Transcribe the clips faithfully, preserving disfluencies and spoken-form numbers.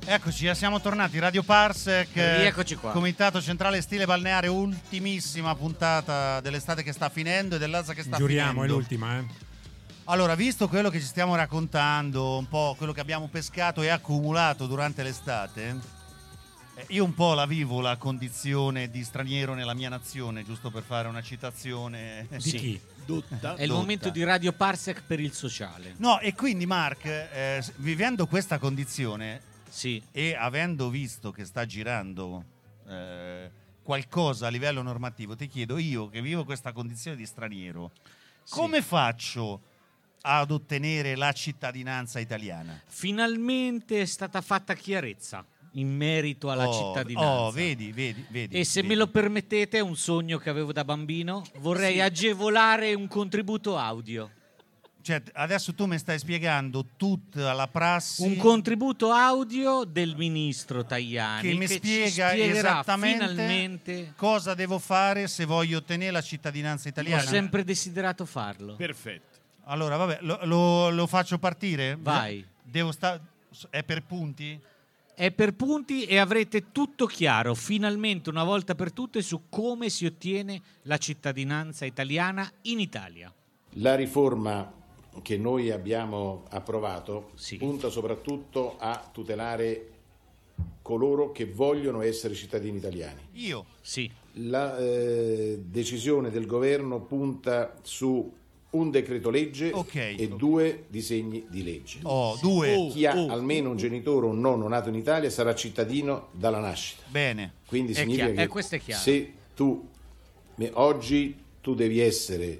Eccoci, siamo tornati. Radio Parsec, Rieccoci qua. Comitato Centrale Stile Balneare, ultimissima puntata dell'estate che sta finendo e dell'alza che sta Giuriamo, finendo. è l'ultima, eh. Allora, visto quello che ci stiamo raccontando, un po' quello che abbiamo pescato e accumulato durante l'estate, eh, io un po' la vivo la condizione di straniero nella mia nazione, giusto per fare una citazione. Di Sì. chi? Dotta. È il Dotta. momento di Radio Parsec per il sociale. No, e quindi Mark, eh, vivendo questa condizione Sì. e avendo visto che sta girando eh, qualcosa a livello normativo, ti chiedo, io che vivo questa condizione di straniero, Sì. come faccio ad ottenere la cittadinanza italiana? Finalmente è stata fatta chiarezza in merito alla oh, cittadinanza. Oh, vedi, vedi, vedi. E se vedi. me lo permettete, è un sogno che avevo da bambino. Vorrei Sì. agevolare un contributo audio. Cioè, adesso tu mi stai spiegando tutta la prassi Un contributo audio del ministro Tajani che mi ci spiega spiegherà esattamente finalmente. cosa devo fare se voglio ottenere la cittadinanza Ho italiana. sempre desiderato farlo. Perfetto. Allora, vabbè, lo, lo- lo faccio partire? Vai. Devo sta- È per punti? È per punti e avrete tutto chiaro, finalmente, una volta per tutte, su come si ottiene la cittadinanza italiana in Italia. La riforma che noi abbiamo approvato Sì. punta soprattutto a tutelare coloro che vogliono essere cittadini italiani. Io? Sì. La eh, decisione del governo punta su un decreto legge Ok. e due disegni di legge. Oh, due. Oh. Chi ha almeno un genitore o un nonno nato in Italia sarà cittadino dalla nascita. Bene. Quindi È significa chiaro, che eh, questo è chiaro. se tu me- oggi tu devi essere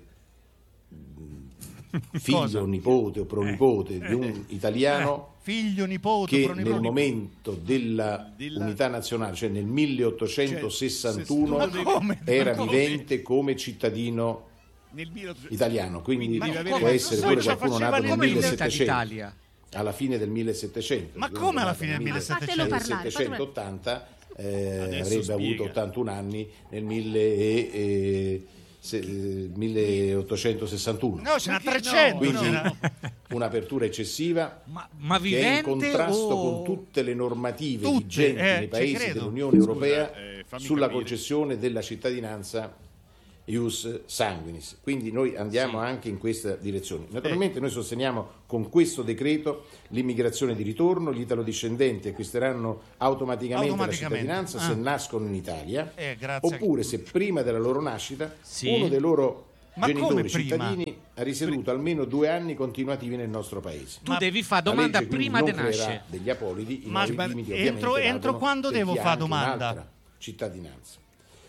mh, figlio, Cosa? nipote o pronipote di un italiano Figlio, nipote, che pronipote. nel momento della Della- unità nazionale, cioè nel milleottocentosessantuno, Cioè, Ma come? era Ma come? vivente come cittadino Nel milleottocento italiano, quindi Quindi deve avere- può essere Ma pure come qualcuno faceva nato nel nel Come l'unità millesettecento. d'Italia? Alla fine del millesettecento. Ma come alla fine del millesettecento? Fatelo parlare, millesettecentottanta eh, Adesso avrebbe spiega. avuto ottantuno anni nel mille e, eh, se- eh, milleottocentosessantuno. No, ce n'ha trecento. Quindi ce n'ha- un'apertura eccessiva Ma, ma che è in vivente contrasto o... con tutte le normative Tutte, vigenti eh, nei ci paesi credo. dell'Unione Scusa, Europea eh, fammi sulla capire. concessione della cittadinanza ius sanguinis. Quindi noi andiamo Sì. anche in questa direzione. Naturalmente noi sosteniamo con questo decreto l'immigrazione di ritorno, gli italodiscendenti acquisteranno automaticamente, Automaticamente. la cittadinanza Ah. se nascono in Italia, Eh, grazie. oppure se prima della loro nascita Sì. uno dei loro Ma come genitori prima? cittadini ha risieduto almeno due anni continuativi nel nostro paese. Tu Ma- devi fare La domanda legge, quindi, prima non di creerà nascere. degli apolidi, i Ma nuovi limiti entro- ovviamente entro valgono quando per devo chi ha fare anche domanda? un'altra cittadinanza.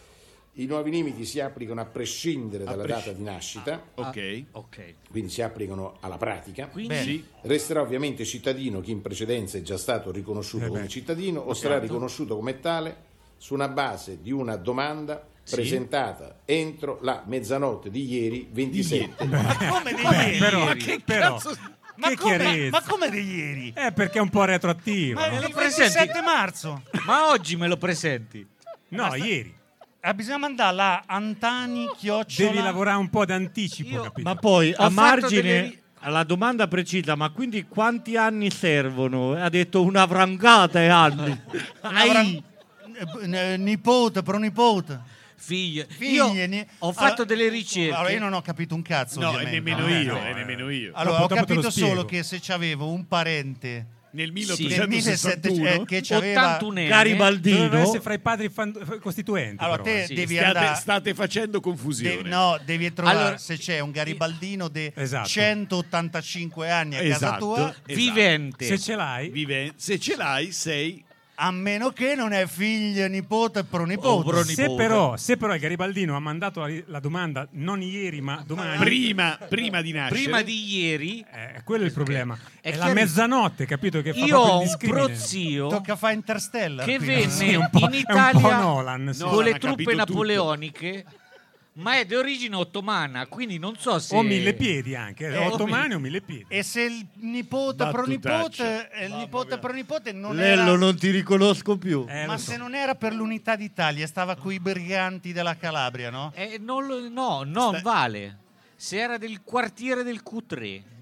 I nuovi limiti si applicano a prescindere dalla presci- data di nascita, Ok. Ok. quindi si applicano alla pratica. Quindi Bene. Sì. Resterà ovviamente cittadino chi in precedenza è già stato riconosciuto Eh come beh. cittadino o sarà riconosciuto come tale su una base di una domanda presentata entro la mezzanotte di ieri ventisette. Ma come di ieri? Però, Ma che però, cazzo- Ma che come, chiarezza. ma come di ieri? Eh, perché è un po' retroattivo. Ma no? è lo il presenti? ventisette marzo. Ma oggi me lo presenti? No, ieri. Ah, bisogna mandare la Antani chiocciola. Devi lavorare un po' d'anticipo, Io- capito? Ma poi Ho a fatto margine delle ri- alla domanda precisa, ma quindi quanti anni servono? Ha detto una vrangata e anni. Avrà- Ai. eh, eh, nipote, pronipote. Figlio. Figli, Io ni- ho fatto Allora- delle ricerche. Allora io non ho capito un cazzo. No, e ovviamente. nemmeno No, io, no. e nemmeno io. Allora, Dopo- ho dopo te lo capito solo spiego. che se c'avevo un parente Nel nel milleottocentosessantuno millesettecento eh, che c'aveva. ottantuno Garibaldino. Doveva essere fra i padri fan- costituenti. Allora però, te eh. sì. devi state, andare. state facendo confusione. Devi, no, devi trovare Allora- se c'è un garibaldino di Esatto. centottantacinque anni a casa Esatto. tua, Vivente. Se ce l'hai, Vive- se ce l'hai sei a meno che non è figlio, nipote, O pronipote. pronipote. se però, se però il Garibaldino ha mandato la, la domanda non ieri ma domani, prima, prima di nascere. Prima di ieri eh, quello è il problema. È È, la chiarissimo. mezzanotte, capito? Che fa io proprio ho il un discrimine. Tocca prozio fare Interstellar che qui, venne no? Sì, un po'- in è un po' Italia Nolan, sì. No, con le l'ha truppe capito tutto. napoleoniche, ma è di origine ottomana, quindi non so se O mille piedi anche, eh, Eh, otto mi- mani o mille piedi. E se il nipote, Battutaccia. pronipote, eh, il nipote, pronipote non Lello, era. non ti riconosco più. Eh, Ma lo se so. non era per l'unità d'Italia, stava con i briganti della Calabria, no? Eh, non lo- no, non Sta- vale. Se era del quartiere del Q tre.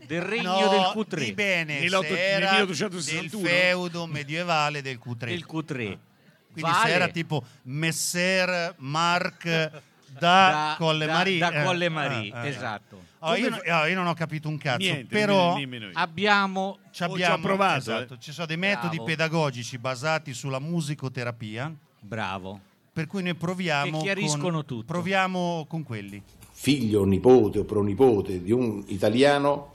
del regno no, del Q tre. di bene, Nell'otto- se era nel milleottocentosessantuno. del feudo medievale del Q tre. Del Q tre. Quindi Vale se era tipo Messer Mark da, da, Colle da- Marie. da eh, Colle Marie, eh, eh. esatto. Oh, io, no- oh, io non ho capito un cazzo, Niente, però nemmeno- nemmeno io. Abbiamo ci Oh, ci ho abbiamo, provato, esatto, eh. ci sono dei metodi Bravo. pedagogici basati sulla musicoterapia, bravo. per cui noi proviamo Che chiariscono con, tutto. proviamo con quelli. Figlio, nipote o pronipote di un italiano,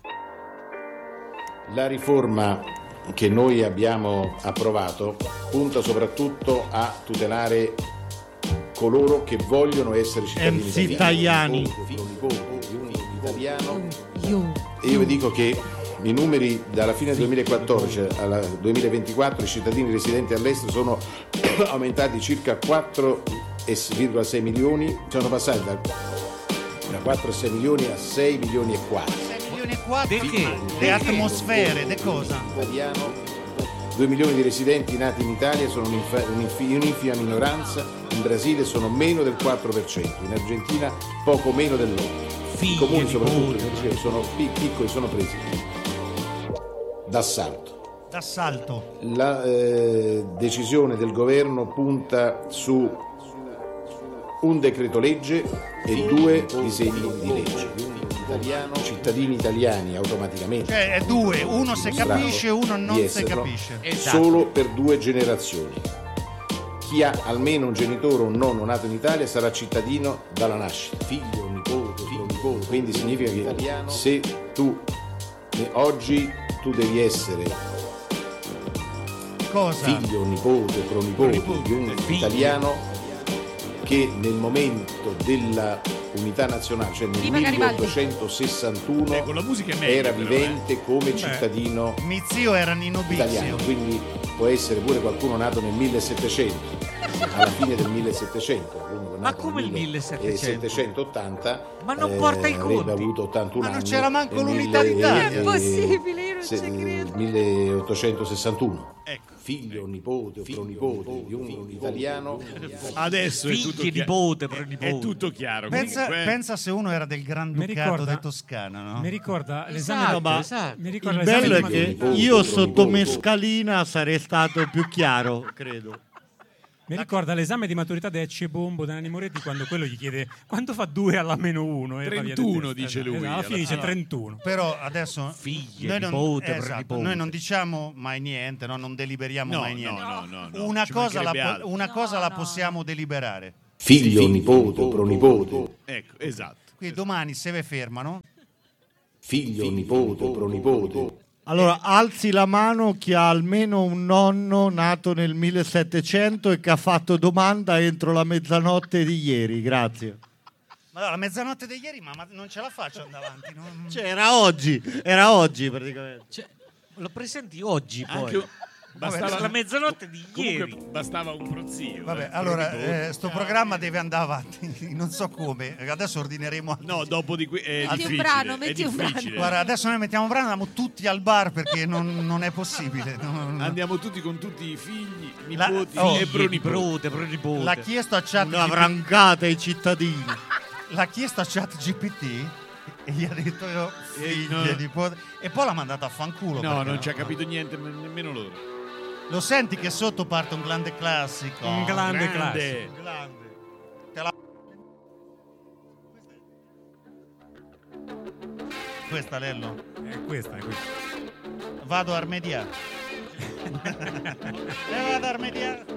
la riforma che noi abbiamo approvato punta soprattutto a tutelare coloro che vogliono essere cittadini M C italiani. Figlio, nipote di un italiano. E io vi dico che i numeri dalla fine del duemilaquattordici al duemilaventiquattro, i cittadini residenti all'estero sono aumentati circa quattro virgola sei milioni, sono passati da, da quattro virgola sei milioni a sei milioni e quattro. sei milioni e quattro De che? le De che? atmosfere, de cosa? Italiano, due milioni di residenti nati in Italia sono un'inf- un'inf- un'infima minoranza, in Brasile sono meno del quattro per cento, in Argentina poco meno dell'otto per cento. I Figli comuni di soprattutto puttana. dicevo, sono pi- piccoli, sono presi d'assalto. D'assalto. La eh, decisione del governo punta su un decreto legge e due disegni di legge. Italiano, cittadini italiani automaticamente. Cioè è due, uno se capisce, uno non di se esserlo, capisce. Esatto. Solo per due generazioni. Chi ha almeno un genitore o un nonno nato in Italia sarà cittadino dalla nascita. Figlio, nipote, figlio, nipote. Quindi significa che se tu eh, oggi tu devi essere Cosa? figlio, nipote, pronipote di un italiano che nel momento della unità nazionale, cioè nel Viva Garibaldi. milleottocentosessantuno, Eh, con la musica è meglio, era però, vivente come cittadino Mi zio era Nino italiano, Bizio. quindi può essere pure qualcuno nato nel millesettecento, alla fine del millesettecento. quindi Ma nato come nel il millesettecento? millesettecentottanta, Ma non porta i avrebbe conti. avuto ottantuno Ma non anni. c'era manco e l'unità mille- d'Italia. eh, È possibile, io non se- ci credo. milleottocentosessantuno. Ecco. Figlio, nipote o pronipote di un italiano. Adesso è tutto Figli, chiaro. nipote, È- pronipote. È tutto chiaro. Pensa, Comunque, pensa se uno era del Mi Granducato ricorda- di Toscana, no? Mi ricorda l'esame Esatto, ma- esatto. mi ricorda Il l'esame bello è di che maturità. io sotto mescalina sarei stato più chiaro, credo. Mi ricorda l'esame di maturità di Ecce Bombo da Nanni Moretti quando quello gli chiede quanto fa due alla meno uno. E va via di trentuno, testa. dice Esatto, lui, esatto, alla alla fine dice fine. trentuno. Però adesso Figli, noi non, nipote, esatto, pronipote. noi non diciamo mai niente, no? Non deliberiamo No, mai no, niente. no, no, no, una ci cosa, la, mancherebbe po- altro. una cosa No, la no. possiamo deliberare. Figlio, nipote, pronipote. ecco, esatto. Quindi domani se ve fermano, Figlio, nipote, pronipote. Allora, alzi la mano chi ha almeno un nonno nato nel millesettecento e che ha fatto domanda entro la mezzanotte di ieri, grazie. ma no, la mezzanotte di ieri, ma, ma non ce la faccio andare avanti. non- Cioè, era oggi, era oggi praticamente. Cioè, lo presenti oggi poi. Anche, bastava, la mezzanotte di comunque ieri. bastava un prozio. Vabbè, eh, allora, pronipote. eh, sto programma deve andare avanti, non so come. Adesso ordineremo altri. No, dopo di qui è Metti un difficile. brano, è metti un brano. difficile. Guarda, adesso noi mettiamo un brano, andiamo tutti al bar perché non, non è possibile. Non- Andiamo tutti con tutti i figli, La- nipoti oh, e Figli, pronipoti. nipote, pronipote. L'ha chiesto a chat Una vrangata ai cittadini. l'ha chiesto a chat G P T e gli ha detto io figli no. e nipote e poi l'ha mandato a fanculo. No, perché non ci ha capito niente, me- nemmeno loro. Lo senti che sotto parte un grande classico? Un grande Grande. classico. Grande. Te la... Questa Lello. È questa, è questa. Vado a armediare. e vado a armediare.